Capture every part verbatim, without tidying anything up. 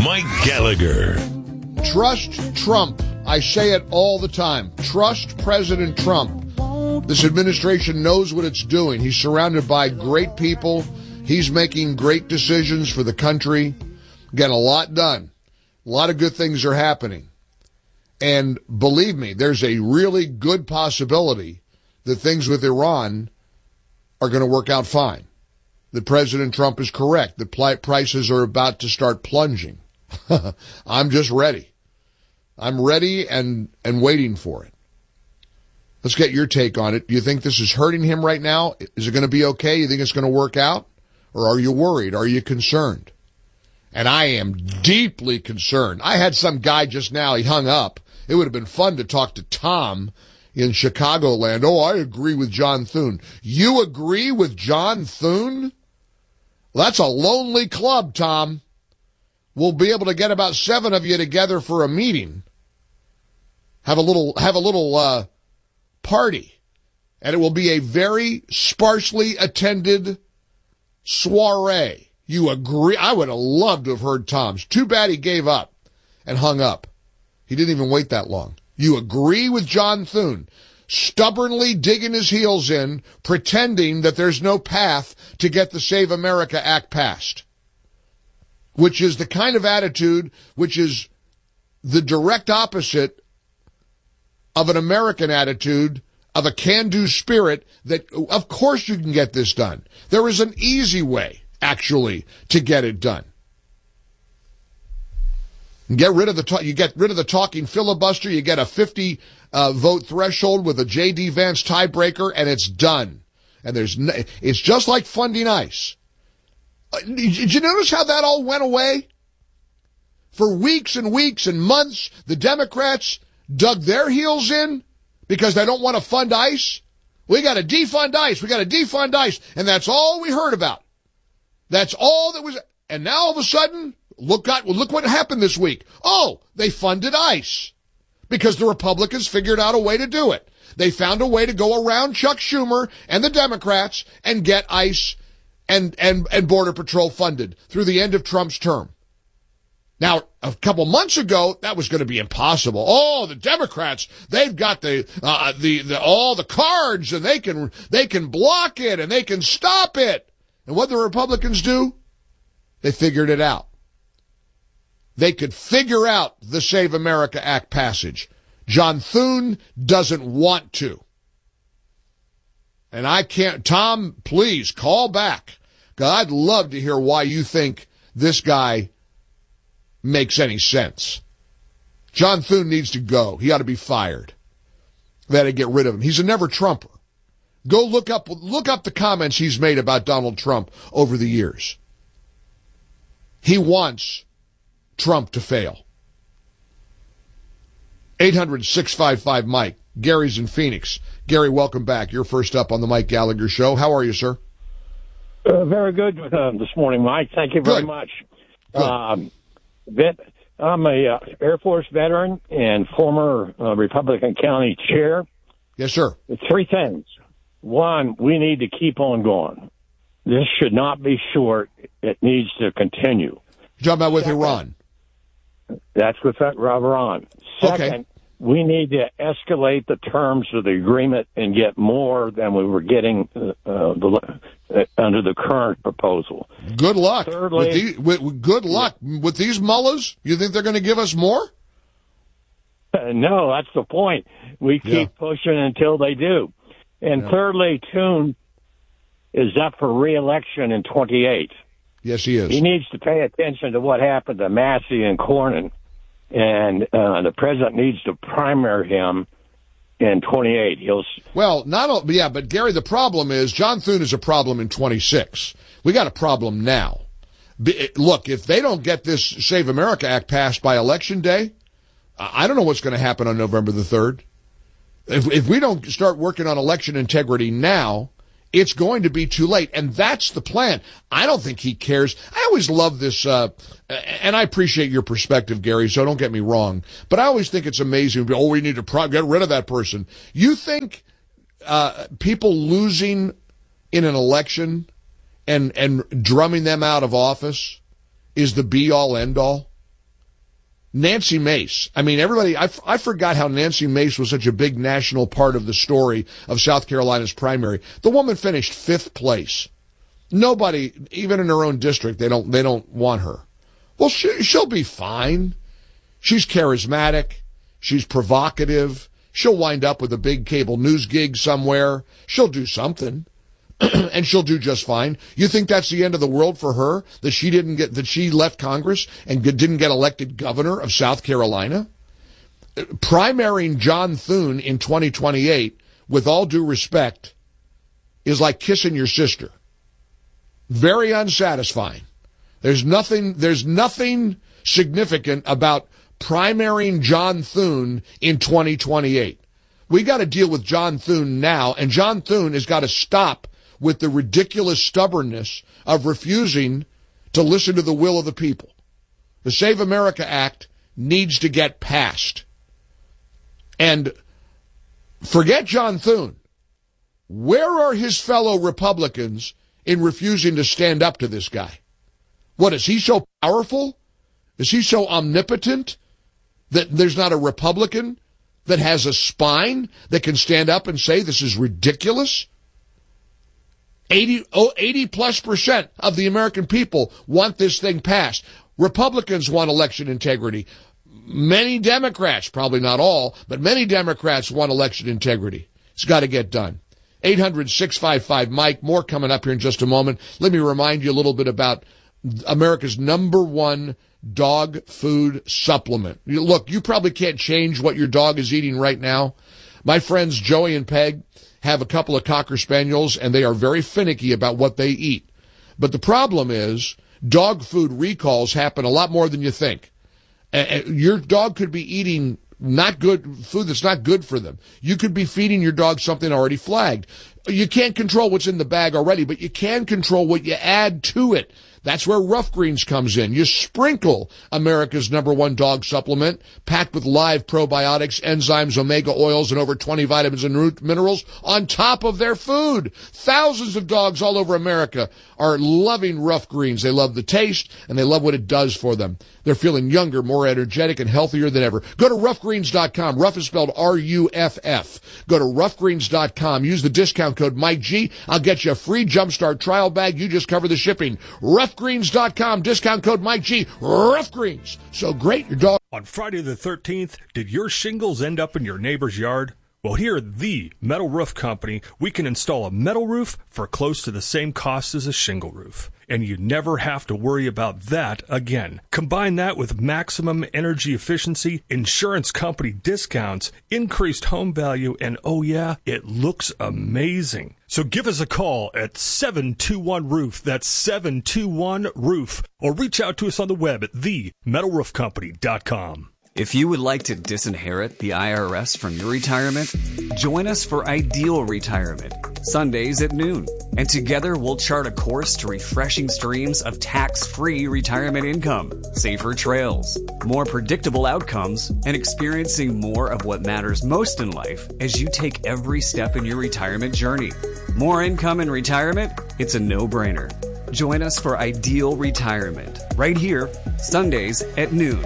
Mike Gallagher. Trust Trump. I say it all the time. Trust President Trump. This administration knows what it's doing. He's surrounded by great people. He's making great decisions for the country. Getting a lot done. A lot of good things are happening. And believe me, there's a really good possibility that things with Iran are going to work out fine. That President Trump is correct. That prices are about to start plunging. I'm just ready. I'm ready and, and waiting for it. Let's get your take on it. Do you think this is hurting him right now? Is it going to be okay? You think it's going to work out? Or are you worried? Are you concerned? And I am deeply concerned. I had some guy just now, he hung up. It would have been fun to talk to Tom in Chicagoland. Oh, I agree with John Thune. You agree with John Thune? Well, that's a lonely club, Tom. We'll be able to get about seven of you together for a meeting. Have a little, have a little, uh, party. And it will be a very sparsely attended soiree. You agree? I would have loved to have heard Tom's. Too bad he gave up and hung up. He didn't even wait that long. You agree with John Thune, stubbornly digging his heels in, pretending that there's no path to get the Save America Act passed, which is the kind of attitude which is the direct opposite of an American attitude, of a can-do spirit that, of course you can get this done. There is an easy way, actually, to get it done. Get rid of the talk, you get rid of the talking filibuster, you get a fifty uh, vote threshold with a J D Vance tiebreaker, and it's done. And there's no, it's just like funding ICE. Uh, did you notice how that all went away? For weeks and weeks and months, the Democrats dug their heels in because they don't want to fund ICE. We got to defund ICE. We got to defund ICE. And that's all we heard about. That's all that was. And now all of a sudden, look, at, look what happened this week. Oh, they funded ICE because the Republicans figured out a way to do it. They found a way to go around Chuck Schumer and the Democrats and get ICE and, and, and Border Patrol funded through the end of Trump's term. Now, a couple months ago, that was going to be impossible. Oh, the Democrats, they've got the, uh, the, the, all the cards and they can, they can block it and they can stop it. And what the Republicans do? They figured it out. They could figure out the Save America Act passage. John Thune doesn't want to. And I can't, Tom, please call back. 'Cause I'd love to hear why you think this guy makes any sense. John Thune needs to go. He ought to be fired. They had to get rid of him. He's a never Trumper. Go look up, look up the comments he's made about Donald Trump over the years. He wants Trump to fail. eight hundred, six five five, Mike. Gary's in Phoenix. Gary, welcome back. You're first up on the Mike Gallagher Show. How are you, sir? Uh, very good uh, this morning, Mike. Thank you very good. much. Um, vet, I'm a uh, Air Force veteran and former uh, Republican County chair. Yes, sir. Three things. One, we need to keep on going. This should not be short. It needs to continue. You're talking about with Second, Iran. That's with Iran. Second, okay. We need to escalate the terms of the agreement and get more than we were getting uh, uh, the, uh, under the current proposal. Good luck. Thirdly, with the, with, with good luck. Yeah. With these mullahs, you think they're going to give us more? Uh, no, that's the point. We keep yeah. pushing until they do. And yeah. thirdly, Thune is up for re-election in twenty-eight. Yes, he is. He needs to pay attention to what happened to Massey and Cornyn. And uh, the president needs to primary him in twenty-eight. He'll well, not all, yeah, but Gary, the problem is John Thune is a problem in twenty-six. We got a problem now. Be, look, if they don't get this Save America Act passed by Election Day, I don't know what's going to happen on November the third. If, if we don't start working on election integrity now, it's going to be too late. And that's the plan. I don't think he cares. I always love this, uh, and I appreciate your perspective, Gary, so don't get me wrong. But I always think it's amazing. Oh, we need to pro- get rid of that person. You think uh, people losing in an election and, and drumming them out of office is the be-all, end-all? Nancy Mace. I mean, everybody, I, I forgot how Nancy Mace was such a big national part of the story of South Carolina's primary. The woman finished fifth place. Nobody, even in her own district, they don't, they don't want her. Well, she, she'll be fine. She's charismatic. She's provocative. She'll wind up with a big cable news gig somewhere. She'll do something. And she'll do just fine. You think that's the end of the world for her? That she didn't get, that she left Congress and didn't get elected governor of South Carolina? Primarying John Thune in twenty twenty-eight, with all due respect, is like kissing your sister. Very unsatisfying. There's nothing, there's nothing significant about primarying John Thune in twenty twenty-eight. We got to deal with John Thune now, and John Thune has got to stop with the ridiculous stubbornness of refusing to listen to the will of the people. The Save America Act needs to get passed. And forget John Thune. Where are his fellow Republicans in refusing to stand up to this guy? What, is he so powerful? Is he so omnipotent that there's not a Republican that has a spine that can stand up and say this is ridiculous? eighty, oh, eighty plus percent of the American people want this thing passed. Republicans want election integrity. Many Democrats, probably not all, but many Democrats want election integrity. It's got to get done. eight hundred, six five five, Mike. More coming up here in just a moment. Let me remind you a little bit about America's number one dog food supplement. You, look, you probably can't change what your dog is eating right now. My friends Joey and Peg have a couple of Cocker Spaniels, and they are very finicky about what they eat. But the problem is dog food recalls happen a lot more than you think. Uh, your dog could be eating not good food that's not good for them. You could be feeding your dog something already flagged. You can't control what's in the bag already, but you can control what you add to it. That's where Rough Greens comes in. You sprinkle America's number one dog supplement, packed with live probiotics, enzymes, omega oils, and over twenty vitamins and root minerals on top of their food. Thousands of dogs all over America are loving Rough Greens. They love the taste, and they love what it does for them. They're feeling younger, more energetic, and healthier than ever. Go to rough greens dot com. Rough is spelled R U F F. Go to rough greens dot com. Use the discount code Mike G. I'll get you a free Jumpstart trial bag. You just cover the shipping. rough greens dot com. Discount code Mike G. Rough Greens. So great, your dog. On Friday the thirteenth, did your shingles end up in your neighbor's yard? Well, here at the Metal Roof Company, we can install a metal roof for close to the same cost as a shingle roof. And you never have to worry about that again. Combine that with maximum energy efficiency, insurance company discounts, increased home value, and oh yeah, it looks amazing. So give us a call at seven two one roof. That's seven two one roof. Or reach out to us on the web at the metal roof company dot com. If you would like to disinherit the I R S from your retirement, join us for Ideal Retirement, Sundays at noon. And together we'll chart a course to refreshing streams of tax-free retirement income, safer trails, more predictable outcomes, and experiencing more of what matters most in life as you take every step in your retirement journey. More income in retirement? It's a no-brainer. Join us for Ideal Retirement, right here, Sundays at noon.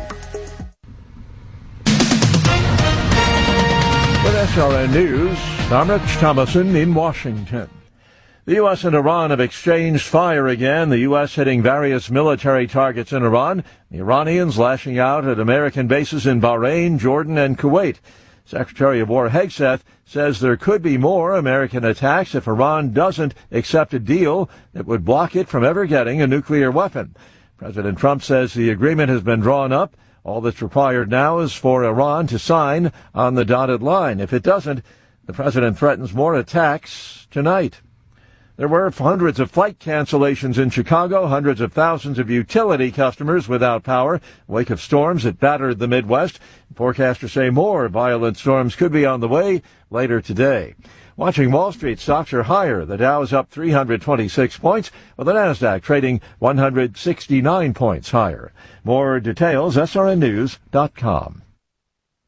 With S R N News, I'm Rich Thomason in Washington. The U S and Iran have exchanged fire again, the U S hitting various military targets in Iran, the Iranians lashing out at American bases in Bahrain, Jordan, and Kuwait. Secretary of War Hegseth says there could be more American attacks if Iran doesn't accept a deal that would block it from ever getting a nuclear weapon. President Trump says the agreement has been drawn up. All that's required now is for Iran to sign on the dotted line. If it doesn't, the president threatens more attacks tonight. There were hundreds of flight cancellations in Chicago, hundreds of thousands of utility customers without power, in the wake of storms that battered the Midwest. Forecasters say more violent storms could be on the way later today. Watching Wall Street, stocks are higher. The Dow is up three hundred twenty-six points, with the Nasdaq trading one hundred sixty-nine points higher. More details, S R N news dot com.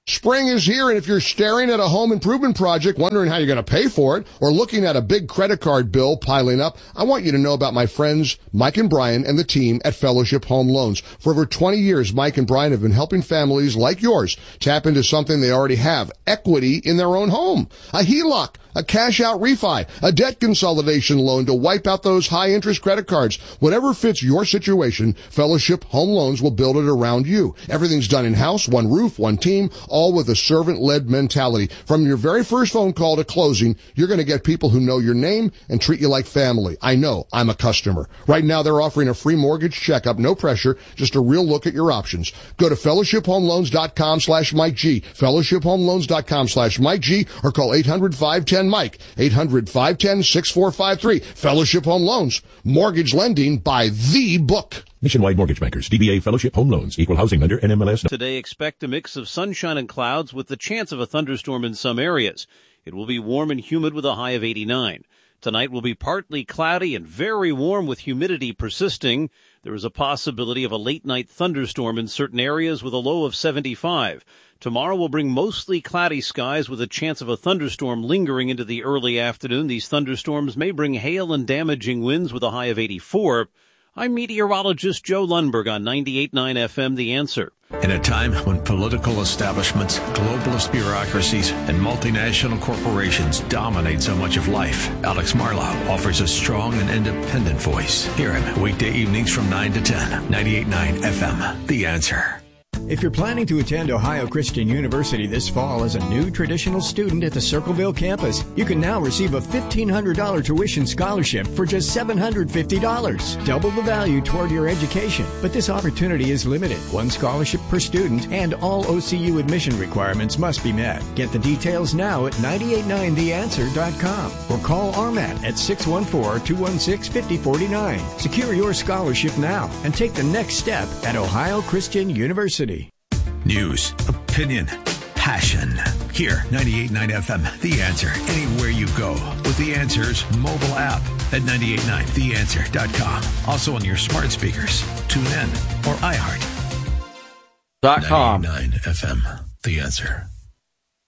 Spring is here, and if you're staring at a home improvement project, wondering how you're going to pay for it, or looking at a big credit card bill piling up, I want you to know about my friends Mike and Brian and the team at Fellowship Home Loans. For over twenty years, Mike and Brian have been helping families like yours tap into something they already have, equity in their own home. A H E L O C, a cash-out refi, a debt consolidation loan to wipe out those high-interest credit cards. Whatever fits your situation, Fellowship Home Loans will build it around you. Everything's done in-house, one roof, one team, all with a servant-led mentality. From your very first phone call to closing, you're going to get people who know your name and treat you like family. I know. I'm a customer. Right now, they're offering a free mortgage checkup, no pressure, just a real look at your options. Go to fellowship home loans dot com slash Mike G, fellowship home loans dot com slash Mike G, or call eight hundred, five one zero, Mike, eight hundred, five one zero, six four five three. Fellowship Home Loans. Mortgage lending by the book. Nationwide Mortgage Bankers, D B A Fellowship Home Loans, Equal Housing Lender, N M L S. Today, expect a mix of sunshine and clouds with the chance of a thunderstorm in some areas. It will be warm and humid with a high of eighty-nine. Tonight will be partly cloudy and very warm with humidity persisting. There is a possibility of a late-night thunderstorm in certain areas with a low of seventy-five. Tomorrow will bring mostly cloudy skies with a chance of a thunderstorm lingering into the early afternoon. These thunderstorms may bring hail and damaging winds with a high of eighty-four. I'm meteorologist Joe Lundberg on ninety-eight point nine F M, The Answer. In a time when political establishments, globalist bureaucracies, and multinational corporations dominate so much of life, Alex Marlow offers a strong and independent voice. Hear him weekday evenings from nine to ten, ninety-eight point nine F M, The Answer. If you're planning to attend Ohio Christian University this fall as a new traditional student at the Circleville campus, you can now receive a fifteen hundred dollars tuition scholarship for just seven hundred fifty dollars. Double the value toward your education. But this opportunity is limited. One scholarship per student, and all O C U admission requirements must be met. Get the details now at nine eight nine the answer dot com or call R M A T at six one four, two one six, five zero four nine. Secure your scholarship now and take the next step at Ohio Christian University. News, opinion, passion. Here, ninety-eight point nine F M, The Answer. Anywhere you go with The Answer's mobile app at nine eight nine the answer dot com. Also on your smart speakers, tune in, or iHeart. Dot com. ninety-eight point nine F M, The Answer.